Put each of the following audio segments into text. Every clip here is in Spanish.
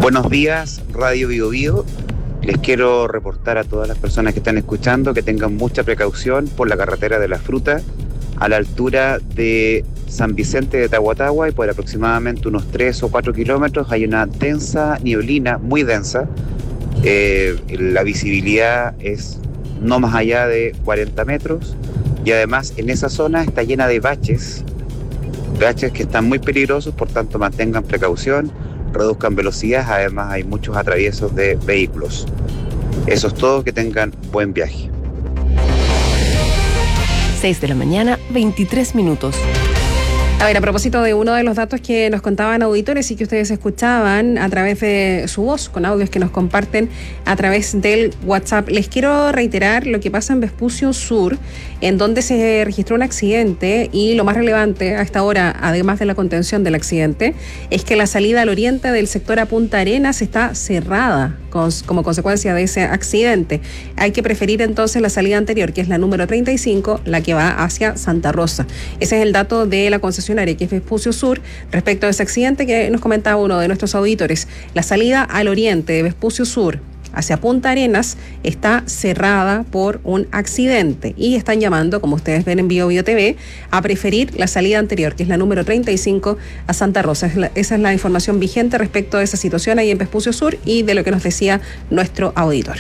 Buenos días, Radio Bio Bio. Les quiero reportar a todas las personas que están escuchando que tengan mucha precaución por la carretera de la Fruta, a la altura de San Vicente de Tahuatahua, y por aproximadamente unos 3 o 4 kilómetros hay una densa nieblina, muy densa. La visibilidad es no más allá de 40 metros, y además en esa zona está llena de baches que están muy peligrosos, por tanto mantengan precaución, reduzcan velocidad, además hay muchos atraviesos de vehículos. Eso es todo, que tengan buen viaje. 6 de la mañana, 23 minutos. A ver, a propósito de uno de los datos que nos contaban auditores y que ustedes escuchaban a través de su voz, con audios que nos comparten a través del WhatsApp, les quiero reiterar lo que pasa en Vespucio Sur, en donde se registró un accidente, y lo más relevante a esta hora, además de la contención del accidente, es que la salida al oriente del sector a Punta Arenas está cerrada como consecuencia de ese accidente. Hay que preferir entonces la salida anterior, que es la número 35, la que va hacia Santa Rosa. Ese es el dato de la concesionaria, que es Vespucio Sur, respecto a ese accidente que nos comentaba uno de nuestros auditores. La salida al oriente de Vespucio Sur hacia Punta Arenas está cerrada por un accidente, y están llamando, como ustedes ven en Bio Bio TV, a preferir la salida anterior, que es la número 35, a Santa Rosa. Esa es la información vigente respecto a esa situación ahí en Vespucio Sur y de lo que nos decía nuestro auditor.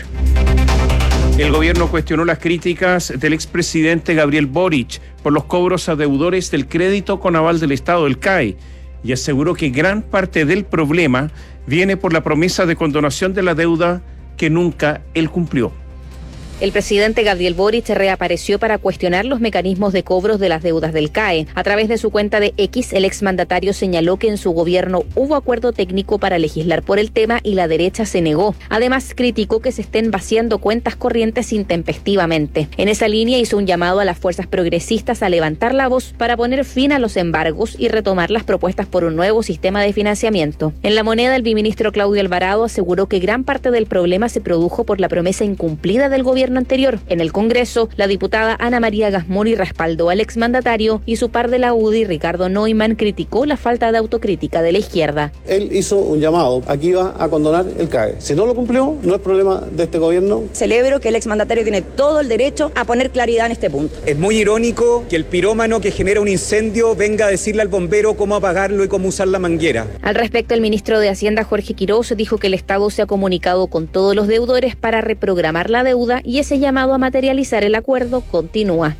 El gobierno cuestionó las críticas del expresidente Gabriel Boric por los cobros a deudores del crédito con aval del Estado, el CAE, y aseguró que gran parte del problema viene por la promesa de condonación de la deuda que nunca él cumplió. El presidente Gabriel Boric reapareció para cuestionar los mecanismos de cobros de las deudas del CAE. A través de su cuenta de X, el exmandatario señaló que en su gobierno hubo acuerdo técnico para legislar por el tema y la derecha se negó. Además, criticó que se estén vaciando cuentas corrientes intempestivamente. En esa línea hizo un llamado a las fuerzas progresistas a levantar la voz para poner fin a los embargos y retomar las propuestas por un nuevo sistema de financiamiento. En La Moneda, el viceministro Claudio Alvarado aseguró que gran parte del problema se produjo por la promesa incumplida del gobierno anterior. En el Congreso, la diputada Ana María Gasmuri respaldó al exmandatario, y su par de la UDI, Ricardo Neumann, criticó la falta de autocrítica de la izquierda. Él hizo un llamado, aquí va a condonar el CAE. Si no lo cumplió, no es problema de este gobierno. Celebro que el exmandatario tiene todo el derecho a poner claridad en este punto. Es muy irónico que el pirómano que genera un incendio venga a decirle al bombero cómo apagarlo y cómo usar la manguera. Al respecto, el ministro de Hacienda, Jorge Quiroz, dijo que el Estado se ha comunicado con todos los deudores para reprogramar la deuda, y ese llamado a materializar el acuerdo continúa.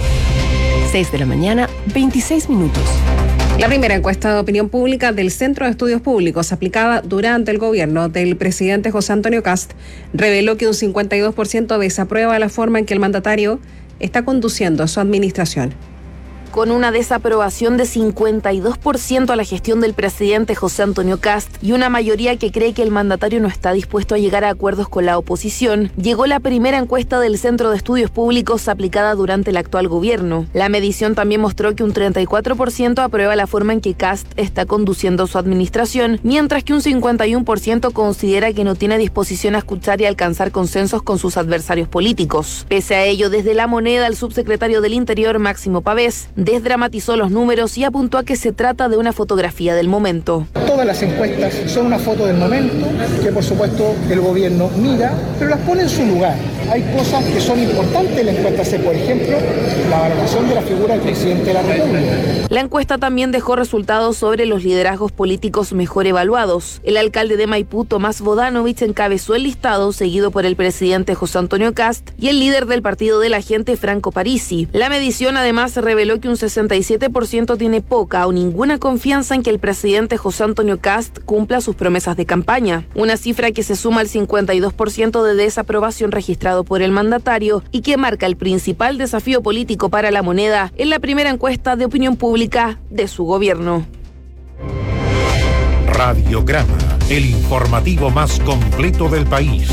6 de la mañana, 26 minutos. La primera encuesta de opinión pública del Centro de Estudios Públicos, aplicada durante el gobierno del presidente José Antonio Kast, reveló que un 52% desaprueba la forma en que el mandatario está conduciendo su administración. Con una desaprobación de 52% a la gestión del presidente José Antonio Kast y una mayoría que cree que el mandatario no está dispuesto a llegar a acuerdos con la oposición, llegó la primera encuesta del Centro de Estudios Públicos aplicada durante el actual gobierno. La medición también mostró que un 34% aprueba la forma en que Kast está conduciendo su administración, mientras que un 51% considera que no tiene disposición a escuchar y alcanzar consensos con sus adversarios políticos. Pese a ello, desde La Moneda, el subsecretario del Interior, Máximo Pavés, desdramatizó los números y apuntó a que se trata de una fotografía del momento. Todas las encuestas son una foto del momento, que por supuesto el gobierno mira, pero las pone en su lugar. Hay cosas que son importantes en la encuesta, por ejemplo, la valoración de la figura del presidente de la República. La encuesta también dejó resultados sobre los liderazgos políticos mejor evaluados. El alcalde de Maipú, Tomás Bodanovich, encabezó el listado, seguido por el presidente José Antonio Kast y el líder del Partido de la Gente, Franco Parisi. La medición además reveló que un 67% tiene poca o ninguna confianza en que el presidente José Antonio Kast cumpla sus promesas de campaña, una cifra que se suma al 52% de desaprobación registrado por el mandatario y que marca el principal desafío político para La Moneda en la primera encuesta de opinión pública de su gobierno. Radiograma, el informativo más completo del país.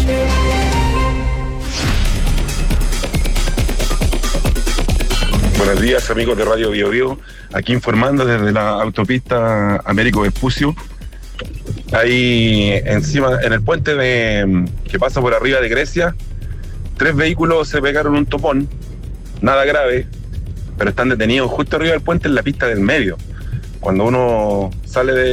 Buenos días, amigos de Radio Bio Bio, aquí informando desde la autopista Américo Vespucio. Ahí encima, en el puente que pasa por arriba de Grecia, 3 vehículos se pegaron un topón, nada grave, pero están detenidos justo arriba del puente en la pista del medio. Cuando uno sale de